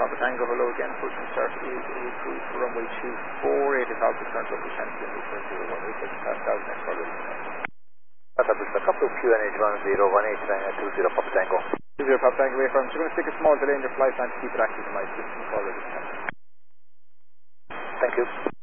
Papa Tango, hello again, pushing start cruise for runway 24, 8 o'clock, return to Upper Shanty and return to 1 8 past out next follow. That's a couple of QNH 1018 Papa Tango. 20 Papa Tango Wayfarm, so you're going to stick a small delay in your flight time to keep it active in my system caller this time. Thank you.